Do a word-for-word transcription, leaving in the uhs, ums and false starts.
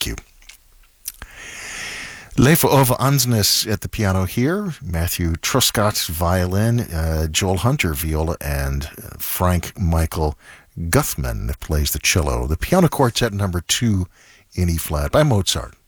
you. Leif Ove Ansnes at the piano here, Matthew Truscott violin, uh, Joel Hunter viola, and uh, Frank Michael Guthman that plays the cello. The piano quartet number two in E flat by Mozart.